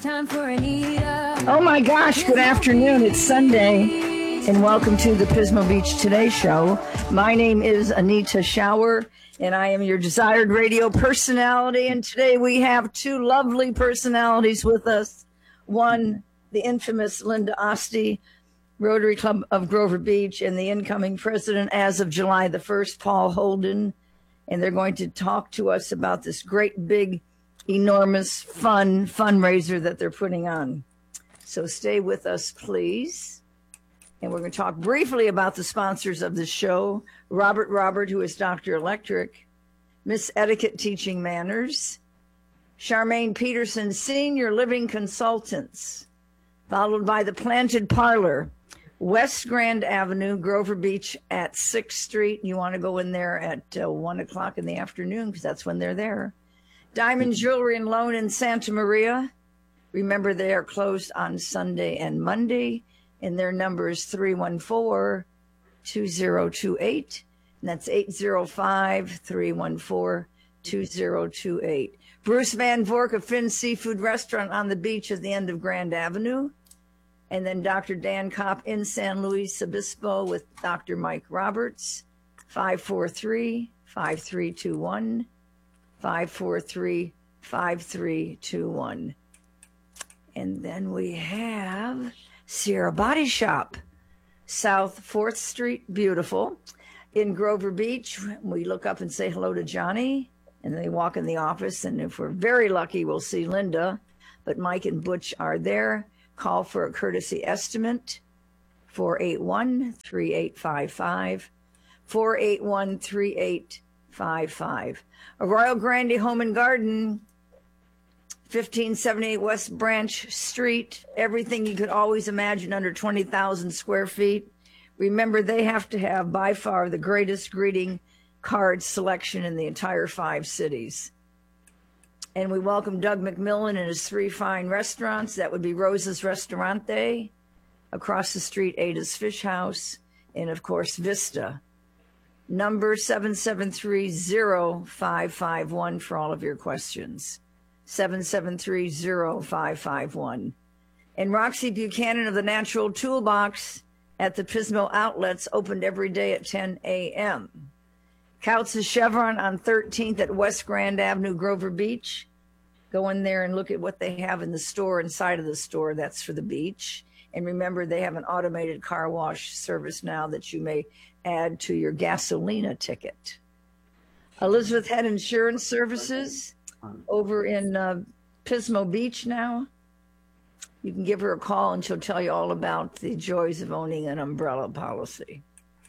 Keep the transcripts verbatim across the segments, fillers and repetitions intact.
Time for Anita. Oh my gosh, good afternoon. It's Sunday, and welcome to the Pismo Beach Today Show. My name is Anita Shower, and I am your desired radio personality. And today we have two lovely personalities with us. One, the infamous Linda Oste, Rotary Club of Grover Beach, and the incoming president as of July the first, Paul Holden. And they're going to talk to us about this great big enormous fun fundraiser that they're putting on. So stay with us, please. And we're going to talk briefly about the sponsors of the show. Robert Robert, who is Doctor Electric, Miss Etiquette Teaching Manners, Charmaine Peterson, Senior Living Consultants, followed by the Planted Parlor, West Grand Avenue, Grover Beach at sixth Street. You want to go in there at uh, one o'clock in the afternoon because that's when they're there. Diamond Jewelry and Loan in Santa Maria. Remember, they are closed on Sunday and Monday, and their number is three one four, two zero two eight, and that's eight zero five, three one four, two zero two eight. Bruce Van Vork of Finn's Seafood Restaurant on the beach at the end of Grand Avenue, and then Doctor Dan Kopp in San Luis Obispo with Doctor Mike Roberts, five four three, five three two one. five four three, five three two one. And then we have Sierra Body Shop, South fourth Street, beautiful. In Grover Beach, we look up and say hello to Johnny, and they walk in the office, and if we're very lucky, we'll see Linda. But Mike and Butch are there. Call for a courtesy estimate, four eight one, three eight five five, four eight one, three eight five five. Arroyo Grande Home and Garden, fifteen seventy-eight West Branch Street. Everything you could always imagine under twenty thousand square feet. Remember, they have to have by far the greatest greeting card selection in the entire five cities. And we welcome Doug McMillan and his three fine restaurants. That would be Rosa's Restaurante, across the street, Ada's Fish House, and of course, Vista. Number seven seven three, zero five five one for all of your questions. seven seven three, zero five five one. And Roxy Buchanan of the Natural Toolbox at the Pismo Outlets, opened every day at ten a.m. Kautz's Chevron on thirteenth at West Grand Avenue, Grover Beach. Go in there and look at what they have in the store, inside of the store. That's for the beach. And remember, they have an automated car wash service now that you may add to your gasolina ticket. Elizabeth Head Insurance Services over in uh, Pismo Beach now. You can give her a call and she'll tell you all about the joys of owning an umbrella policy.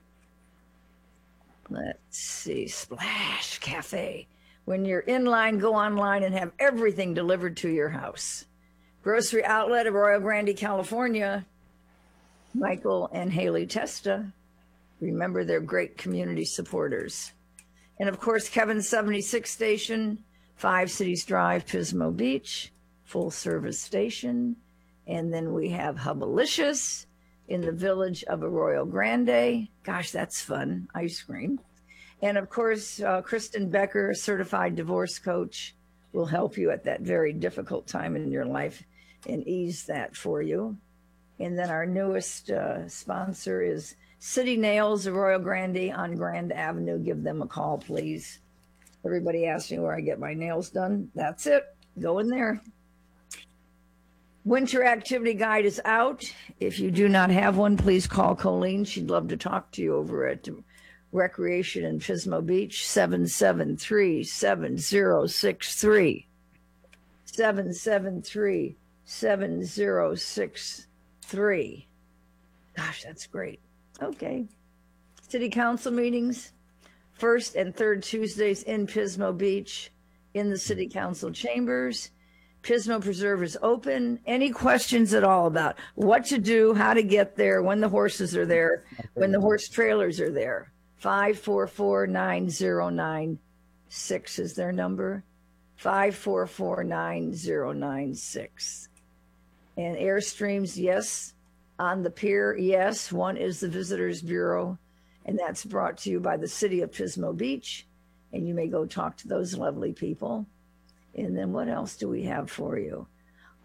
Let's see, Splash Cafe. When you're in line, go online and have everything delivered to your house. Grocery Outlet of Arroyo Grande, California. Michael and Haley Testa. Remember, they're great community supporters. And of course, Kevin seventy-six Station, Five Cities Drive, Pismo Beach, full service station. And then we have Hubbalicious in the village of Arroyo Grande. Gosh, that's fun. Ice cream. And of course, uh, Kristen Becker, a certified divorce coach, will help you at that very difficult time in your life and ease that for you. And then our newest uh, sponsor is City Nails, Arroyo Grande on Grand Avenue. Give them a call, please. Everybody asks me where I get my nails done. That's it. Go in there. Winter activity guide is out. If you do not have one, please call Colleen. She'd love to talk to you over at Recreation in Pismo Beach, seven seven three, seven zero six three. seven seven three, seven zero six three. Gosh, that's great. Okay. City council meetings, first and third Tuesdays in Pismo Beach in the city council chambers. Pismo Preserve is open. Any questions at all about what to do, how to get there, when the horses are there, when the horse trailers are there? five four four, nine zero nine six is their number. five four four, nine zero nine six. And Airstreams, yes. On the pier, yes. One is the Visitors Bureau, and that's brought to you by the city of Pismo Beach. And you may go talk to those lovely people. And then what else do we have for you?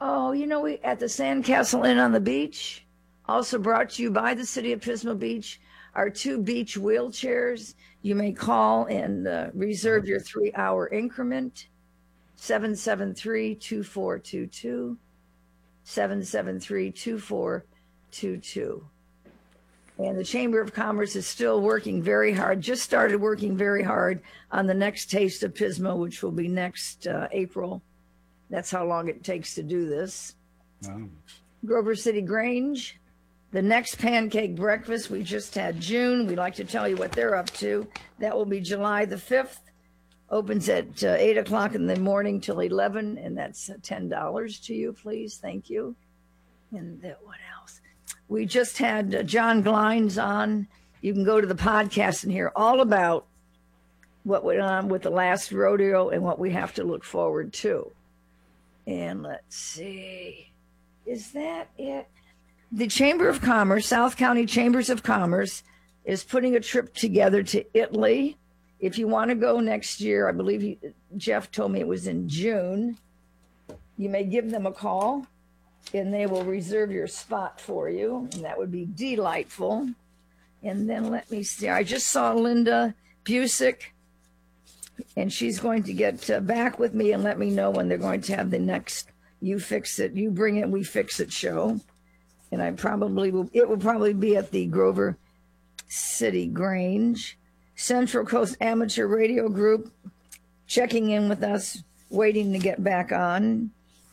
Oh, you know, we at the Sandcastle Inn on the beach, also brought to you by the city of Pismo Beach, our two beach wheelchairs. You may call and uh, reserve your three-hour increment, seven seven three, two four two two, seven seven three, two four two two. And the Chamber of Commerce is still working very hard, just started working very hard on the next Taste of Pismo, which will be next uh, April. That's how long it takes to do this. Wow. Grover City Grange, the next pancake breakfast, we just had June. We'd like to tell you what they're up to. That will be July the fifth. Opens at uh, eight o'clock in the morning till eleven, and that's ten dollars to you, please. Thank you. And the, what else? We just had uh, John Glines on. You can go to the podcast and hear all about what went on with the last rodeo and what we have to look forward to. And let's see, is that it? The Chamber of Commerce, South County Chambers of Commerce, is putting a trip together to Italy. If you want to go next year, I believe he, Jeff told me it was in June, you may give them a call and they will reserve your spot for you. And that would be delightful. And then let me see, I just saw Linda Busick, and she's going to get uh, back with me and let me know when they're going to have the next You Fix It, You Bring It, We Fix It show. And I probably will, it will probably be at the Grover City Grange. Central Coast Amateur Radio Group checking in with us, waiting to get back on.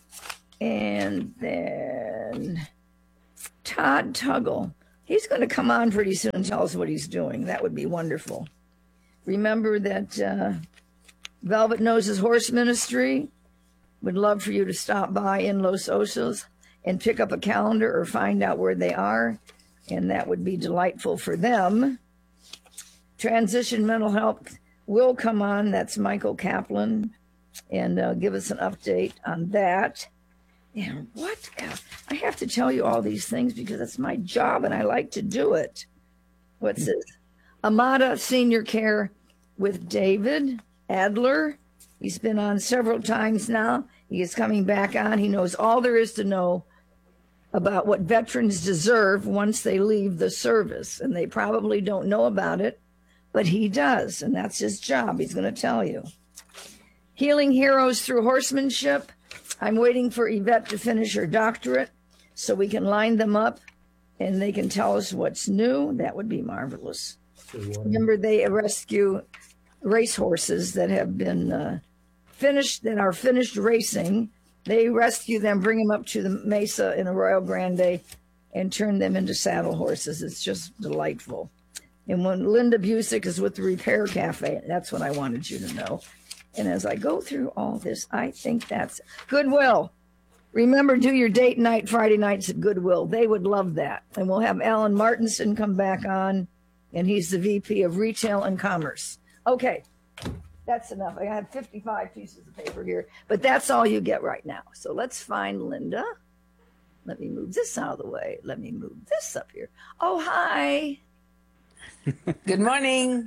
And then Todd Tuggle. He's going to come on pretty soon and tell us what he's doing. That would be wonderful. Remember that uh, Velvet Noses Horse Ministry would love for you to stop by in Los Osos and pick up a calendar or find out where they are, and that would be delightful for them. Transition Mental Health will come on. That's Michael Kaplan, and uh, give us an update on that. And what else? I have to tell you all these things because it's my job and I like to do it. What's this? Amada Senior Care with David Adler. He's been on several times now. He is coming back on. He knows all there is to know about what veterans deserve once they leave the service. And they probably don't know about it, but he does. And that's his job. He's going to tell you. Healing Heroes Through Horsemanship. I'm waiting for Yvette to finish her doctorate so we can line them up and they can tell us what's new. That would be marvelous. Remember, they rescue racehorses that have been uh, finished, that are finished racing. They rescue them, bring them up to the Mesa in Arroyo Grande, and turn them into saddle horses. It's just delightful. And when Linda Busick is with the Repair Cafe, that's what I wanted you to know. And as I go through all this, I think that's Goodwill. Remember, do your date night Friday nights at Goodwill. They would love that. And we'll have Alan Martinson come back on, and he's the V P of Retail and Commerce. Okay, that's enough. I have fifty-five pieces of paper here, but that's all you get right now. So let's find Linda. Let me move this out of the way. Let me move this up here. Oh, hi. Good morning.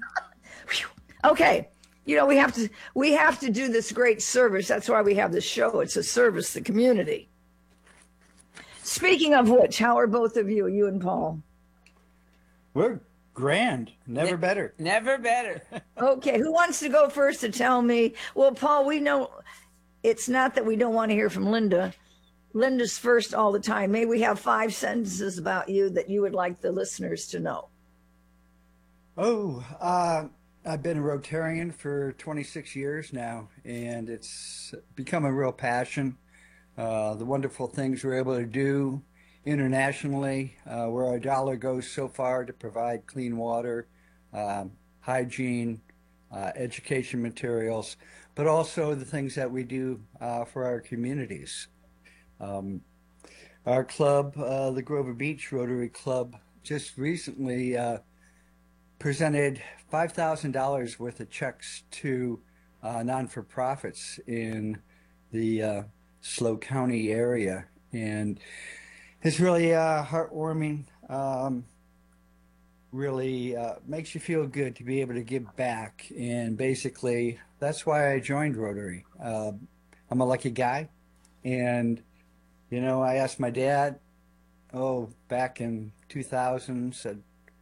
Okay. You know, we have to we have to do this great service. That's why we have this show. It's a service to the community. Speaking of which, how are both of you, you and Paul? We're grand. Never Ne- better. Never better. Okay, who wants to go first to tell me? Well, Paul, we know it's not that we don't want to hear from Linda. Linda's first all the time. May we have five sentences about you that you would like the listeners to know? Oh, uh, I've been a Rotarian for twenty-six years now, and it's become a real passion. Uh, the wonderful things we're able to do internationally, uh, where our dollar goes so far to provide clean water, um, hygiene, uh, education materials, but also the things that we do uh, for our communities. Um, our club, uh, the Grover Beach Rotary Club, just recently uh, presented five thousand dollars worth of checks to uh, non-for-profits in the uh, SLO County area. And it's really uh, heartwarming, um, really uh, makes you feel good to be able to give back. And basically, that's why I joined Rotary. Uh, I'm a lucky guy, and You know, I asked my dad, oh, back in two thousand, said,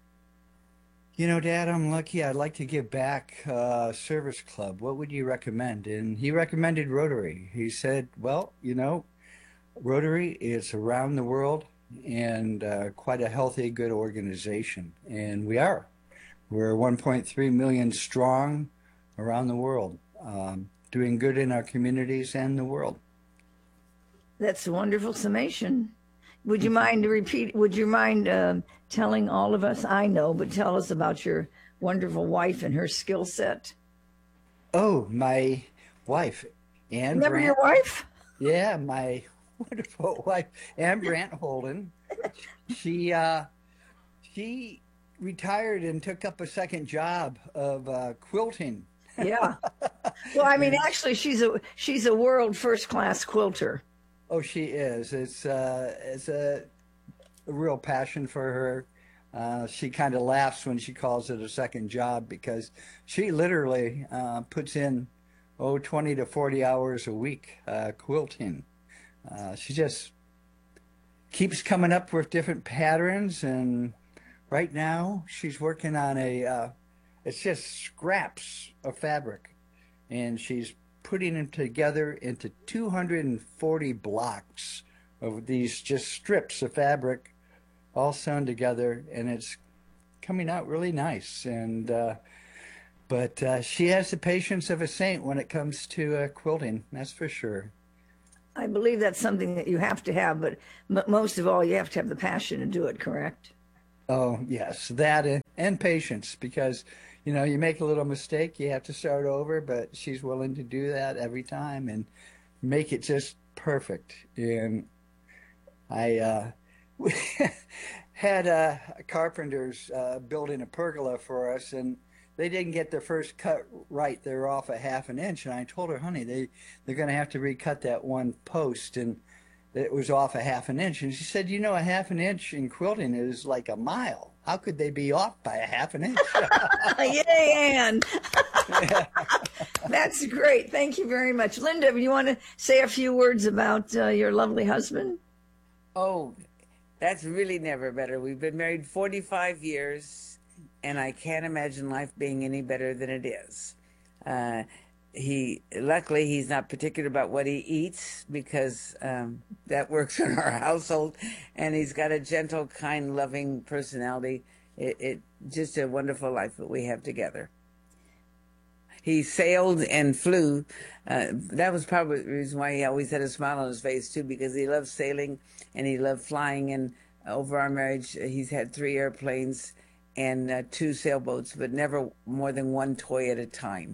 you know, Dad, I'm lucky. I'd like to give back uh, service club. What would you recommend? And he recommended Rotary. He said, well, you know, Rotary is around the world and uh, quite a healthy, good organization. And we are. We're one point three million strong around the world, um, doing good in our communities and the world. That's a wonderful summation. Would you mind to repeat? Would you mind uh, telling all of us? I know, but tell us about your wonderful wife and her skill set. Oh, my wife, Ann Remember Brandt. your wife? Yeah, my wonderful wife, Ann Brandt Holden. She uh, she retired and took up a second job of uh, quilting. Yeah. Well, I mean, actually, she's a she's a world first class quilter. Oh, she is. It's uh, it's a, a real passion for her. Uh, she kind of laughs when she calls it a second job because she literally uh, puts in, oh, twenty to forty hours a week uh, quilting. Uh, she just keeps coming up with different patterns, and right now she's working on a, uh, it's just scraps of fabric, and she's putting them together into two hundred forty blocks of these just strips of fabric all sewn together, and it's coming out really nice. And uh, but uh, she has the patience of a saint when it comes to uh, quilting, that's for sure. I believe that's something that you have to have, but m- most of all, you have to have the passion to do it, correct? Oh, yes, that and, and patience, because you know, you make a little mistake, you have to start over, but she's willing to do that every time and make it just perfect. And I uh, had uh, carpenters uh, building a pergola for us, and they didn't get their first cut right. They were off a half an inch, and I told her, honey, they, they're going to have to recut that one post, and it was off a half an inch. And she said, you know, a half an inch in quilting is like a mile. How could they be off by a half an inch? Yay, Ann. That's great. Thank you very much. Linda, you want to say a few words about uh, your lovely husband? Oh, that's really never better. We've been married forty-five years, and I can't imagine life being any better than it is. Uh, he luckily he's not particular about what he eats because um, that works in our household, and he's got a gentle, kind, loving personality. It, it just a wonderful life that we have together. He sailed and flew. Uh, that was probably the reason why he always had a smile on his face too, because he loved sailing and he loved flying. And over our marriage, he's had three airplanes and uh, two sailboats, but never more than one toy at a time.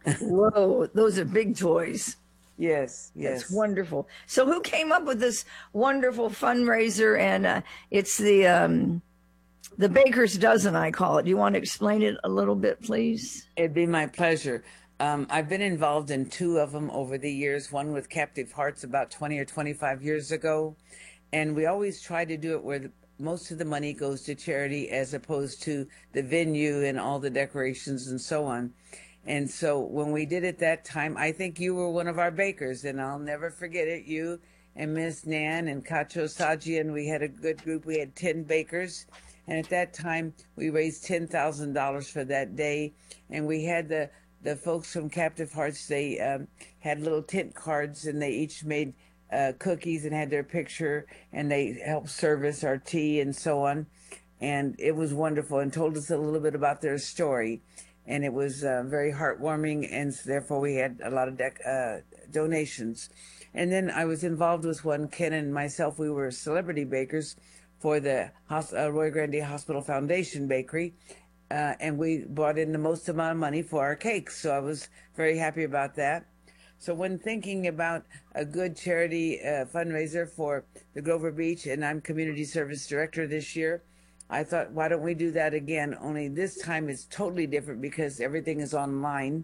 Whoa, those are big toys. Yes, yes. That's wonderful. So who came up with this wonderful fundraiser? And uh, it's the um, the Baker's Dozen, I call it. Do you want to explain it a little bit, please? It'd be my pleasure. Um, I've been involved in two of them over the years, one with Captive Hearts about twenty or twenty-five years ago. And we always try to do it where the, most of the money goes to charity as opposed to the venue and all the decorations and so on. And so when we did it that time, I think you were one of our bakers, and I'll never forget it. You and Miss Nan and Kacho Saji, and we had a good group. We had ten bakers. And at that time, we raised ten thousand dollars for that day. And we had the, the folks from Captive Hearts, they um, had little tent cards, and they each made uh, cookies and had their picture, and they helped service our tea and so on. And it was wonderful, and told us a little bit about their story. And it was uh, very heartwarming, and so therefore we had a lot of dec- uh, donations. And then I was involved with one. Ken and myself, we were celebrity bakers for the Hos- uh, Roy Grande Hospital Foundation Bakery, uh, and we brought in the most amount of money for our cakes, so I was very happy about that. So when thinking about a good charity uh, fundraiser for the Grover Beach, and I'm Community Service Director this year, I thought, why don't we do that again? Only this time it's totally different because everything is online.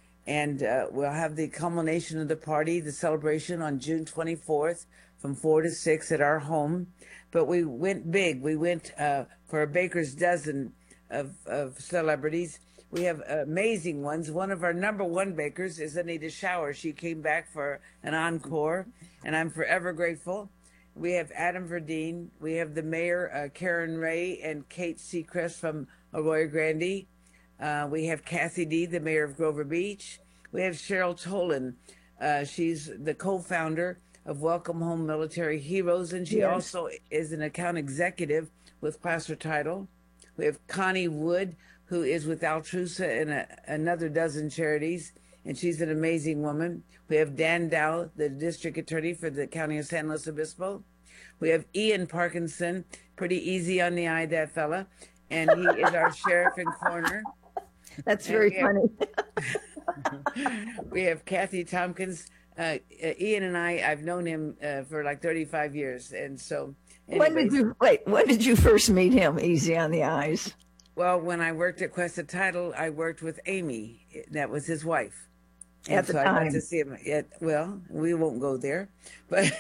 And uh, we'll have the culmination of the party, the celebration on June twenty-fourth from four to six at our home. But we went big. We went uh, for a Baker's Dozen of, of celebrities. We have amazing ones. One of our number one bakers is Anita Shower. She came back for an encore, and I'm forever grateful. We have Adam Verdeen. We have the mayor, uh, Karen Ray, and Kate Seacrest from Arroyo Grande. Uh, we have Kathy D., the mayor of Grover Beach. We have Cheryl Tolan. Uh, she's the co-founder of Welcome Home Military Heroes, and she Yes. also is an account executive with Placer Title. We have Connie Wood, who is with Altrusa and a, another dozen charities, and she's an amazing woman. We have Dan Dow, the district attorney for the county of San Luis Obispo. We have Ian Parkinson, pretty easy on the eye, that fella, and he is our sheriff and coroner. That's very And we funny. have, we have Kathy Tompkins. Uh, uh, Ian and I, I've known him uh, for like thirty-five years, and so. When did anyways, you wait? When did you first meet him? Easy on the eyes. Well, when I worked at Quest of Title, I worked with Amy. That was his wife. And At the so I got time. to see him. At, well, we won't go there. But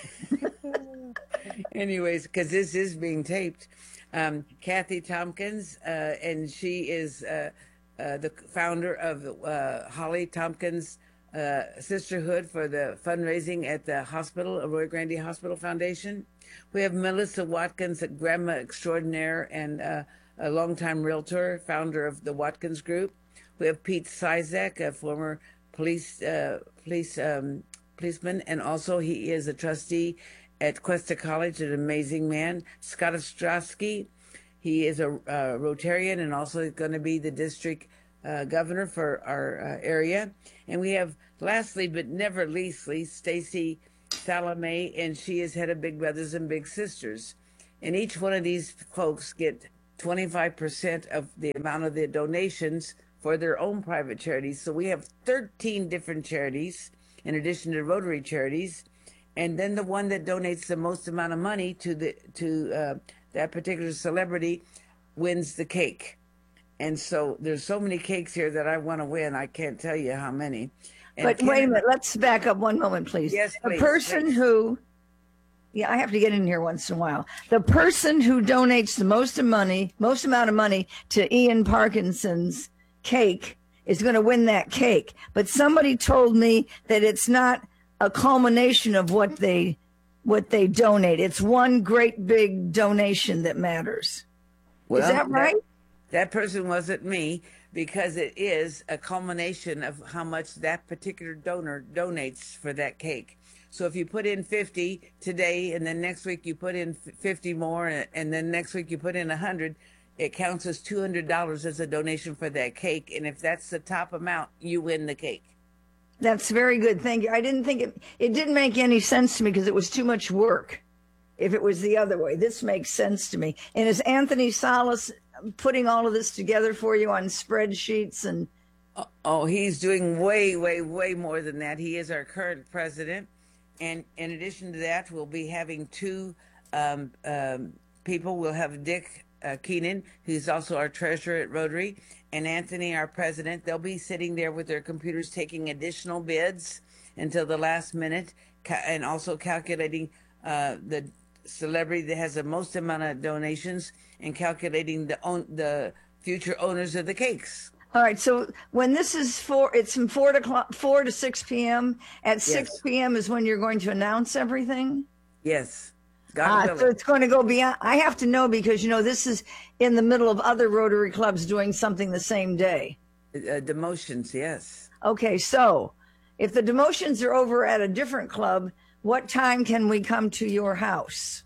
anyways, because this is being taped. Um, Kathy Tompkins, uh, and she is uh, uh, the founder of uh, Holly Tompkins uh, Sisterhood for the fundraising at the hospital, Arroyo Grande Hospital Foundation. We have Melissa Watkins, a grandma extraordinaire and uh, a longtime realtor, founder of the Watkins Group. We have Pete Sizek, a former police uh, police um, policeman, and also he is a trustee at Cuesta College, an amazing man. Scott Ostrowski, he is a uh, Rotarian and also going to be the district uh, governor for our uh, area. And we have, lastly but never leastly, Stacy Salome, and she is head of Big Brothers and Big Sisters. And each one of these folks get twenty-five percent of the amount of the donations for their own private charities. So we have thirteen different charities in addition to Rotary charities. And then the one that donates the most amount of money to the to uh, that particular celebrity wins the cake. And so there's so many cakes here that I want to win. I can't tell you how many. And But wait a minute. Let's back up one moment, please. Yes, The please, person please. who, yeah, I have to get in here once in a while. The person who donates the most of money, most amount of money to Ian Parkinson's cake is going to win that cake. But somebody told me that it's not a culmination of what they what they donate. It's one great big donation that matters. Well, Is that right? That person wasn't me, because it is a culmination of how much that particular donor donates for that cake. So if you put in fifty today, and then next week you put in fifty more, and then next week you put in one hundred, it counts as two hundred dollars as a donation for that cake. And if that's the top amount, you win the cake. That's very good. Thank you. I didn't think it, it didn't make any sense to me because it was too much work. If it was the other way, this makes sense to me. And is Anthony Salas putting all of this together for you on spreadsheets? And Oh, he's doing way, way, way more than that. He is our current president. And in addition to that, we'll be having two um, um, people. We'll have Dick uh, Keenan, who's also our treasurer at Rotary, and Anthony, our president. They'll be sitting there with their computers taking additional bids until the last minute, ca- and also calculating uh, the celebrity that has the most amount of donations and calculating the own, the future owners of the cakes. all right, so when this is four, it's from four to four to six p.m. At six p.m. is when you're going to announce everything. Yes. God Ah, so willing. it's going to go beyond. I have to know because you know this is in the middle of other Rotary clubs doing something the same day. Uh, demotions, yes. Okay, so if the demotions are over at a different club, what time can we come to your house?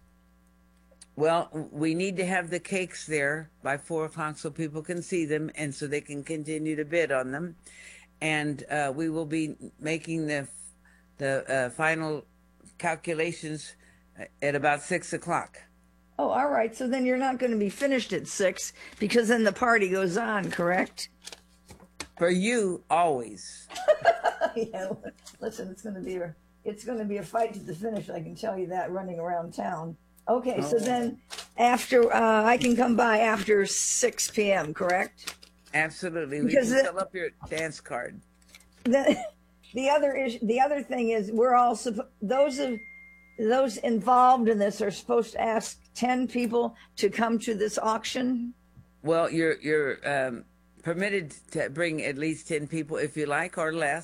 Well, we need to have the cakes there by four o'clock so people can see them and so they can continue to bid on them. And uh, we will be making the the uh, final calculations at about six o'clock. Oh, all right. So then you're not going to be finished at six because then the party goes on, correct? For you, always. Yeah. Listen, it's going to be a it's going to be a fight to the finish. I can tell you that running around town. Okay, so then after uh, I can come by after six p.m. Correct? Absolutely. We Because can it- fill up your dance card. The the other is the other thing is we're all suppo- those of those involved in this are supposed to ask ten people to come to this auction. Well, you're you're um, permitted to bring at least ten people if you like, or less.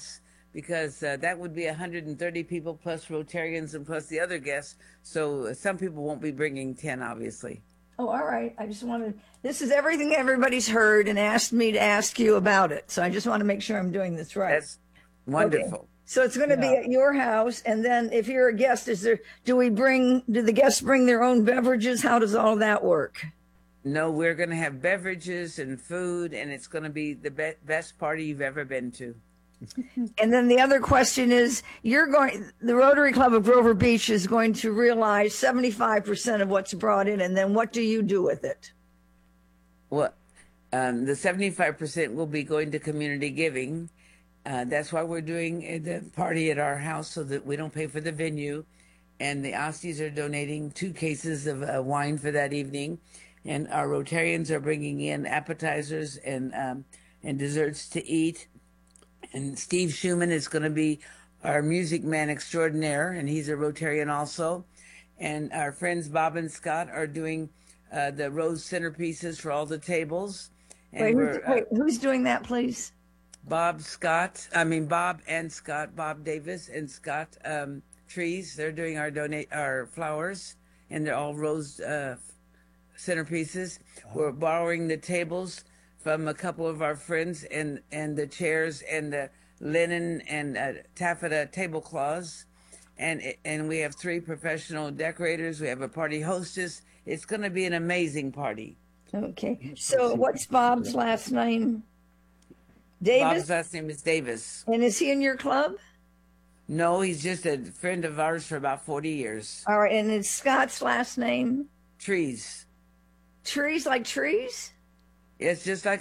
because uh, that would be one hundred thirty people plus Rotarians and plus the other guests. So uh, some people won't be bringing ten, obviously. Oh, all right. I just wanted, this is everything everybody's heard and asked me to ask you about it. So I just want to make sure I'm doing this right. That's wonderful. Okay. So it's going to Yeah. be at your house. And then if you're a guest, is there, do we bring, do the guests bring their own beverages? How does all that work? No, we're going to have beverages and food, and it's going to be the be- best party you've ever been to. And then the other question is, you're going, the Rotary Club of Grover Beach is going to realize seventy-five percent of what's brought in. And then what do you do with it? Well, um, the seventy-five percent will be going to community giving. Uh, that's why we're doing the party at our house, so that we don't pay for the venue. And the Osties are donating two cases of uh, wine for that evening. And our Rotarians are bringing in appetizers and um, and desserts to eat. And Steve Schumann is going to be our music man extraordinaire, and he's a Rotarian also. And our friends Bob and Scott are doing uh, the rose centerpieces for all the tables. And Wait, we're, who's, uh, wait, who's doing that, please? Bob Scott, I mean Bob and Scott, Bob Davis and Scott um, Trees. They're doing our donate our flowers, and they're all rose uh, centerpieces. We're borrowing the tables from a couple of our friends, and and the chairs and the linen and uh, taffeta tablecloths, and and we have three professional decorators. We have a party hostess. It's going to be an amazing party. Okay. So what's Bob's last name? Davis? Bob's last name is Davis. And is he in your club? No, he's just a friend of ours for about forty years. All right. And is Scott's last name? Trees. Trees like trees? It's just like